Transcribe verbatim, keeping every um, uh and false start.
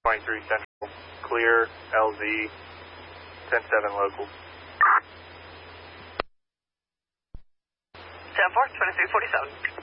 twenty-three Central, clear, L Z, ten seven local. ten four, twenty-three forty-seven.